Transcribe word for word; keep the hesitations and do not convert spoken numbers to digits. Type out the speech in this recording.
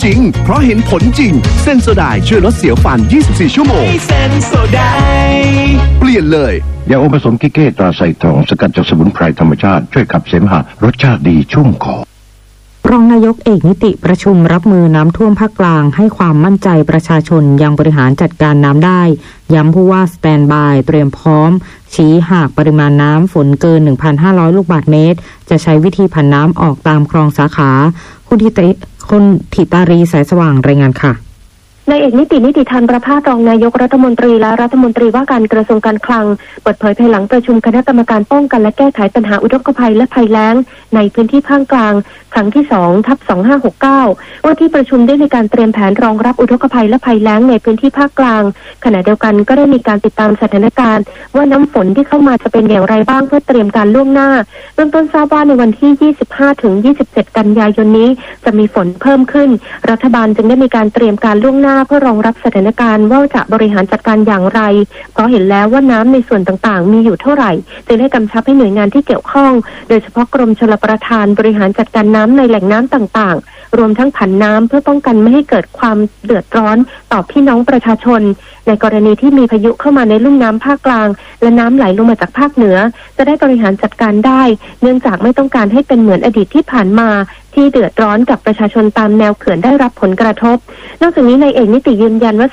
ริงเพราะเห็นผลจริงเซนโซไดช่วยลดเสียวฟันยี่สิบสี่ชั่วโมงเซนโซไดเปลี่ยนเลยยาอมผสมกิเก้ตราไซทองสกัดจากสมุนไพรธรรมชาติช่วยขับเสมหะรสชาติดีชุ่มคอรองนายกเอกนิติประชุมรับมือน้ำท่วมภาคกลางให้ความมั่นใจประชาชนยังบริหารจัดการน้ำได้ย้ำผู้ว่าสแตนบายเตรียมพร้อมชี้หากปริมาณน้ำฝนเกิน หนึ่งพันห้าร้อย ลูกบาศก์เมตรจะใช้วิธีผันน้ำออกตามคลองสาขาคุณธิตคุณธิตารีสายสว่างรายงานค่ะนายเอกนิตินิติธรรมประภาสรองนายกรัฐมนตรีและรัฐมนตรีว่าการกระทรวงการคลังเปิดเผยภายหลังประชุมคณะกรรมการป้องกันและแก้ไขปัญหาอุทกภัยและภัยแล้งในพื้นที่ภาคกลางครั้งที่ สองทับสองพันห้าร้อยหกสิบเก้า ว่าที่ประชุมได้มีการเตรียมแผนรองรับอุทกภัยและภัยแล้งในพื้นที่ภาคกลางขณะเดียวกันก็ได้มีการติดตามสถานการณ์ว่าน้ำฝนที่เข้ามาจะเป็นอย่างไรบ้างเพื่อเตรียมการล่วงหน้าเบื้องต้นทราบว่าในวันที่ ยี่สิบห้าถึงยี่สิบเจ็ด กันยายนนี้จะมีฝนเพิ่มขึ้นรัฐบาลจึงได้มีการเตรียมการล่วงหน้าเพื่อรองรับสถานการณ์ว่าจะบริหารจัดการอย่างไรเพราะเห็นแล้วว่าน้ำในส่วนต่างๆมีอยู่เท่าไหร่จึงได้กำชับให้หน่วยงานที่เกี่ยวข้องโดยเฉพาะกรมชลประทานบริหารจัดการน้ำในแหล่งน้ำต่างๆรวมทั้งผันน้ำเพื่อป้องกันไม่ให้เกิดความเดือดร้อนต่อพี่น้องประชาชนในกรณีที่มีพายุเข้ามาในลุ่มน้ำภาคกลางและน้ำไหลลงมาจากภาคเหนือจะได้บริหารจัดการได้เนื่องจากไม่ต้องการให้เป็นเหมือนอดีตที่ผ่านมาที่เดือดร้อนกับประชาชนตามแนวเขื่อนได้รับผลกระทบนอกจากนี้นายเอกนิติยืนยันว่า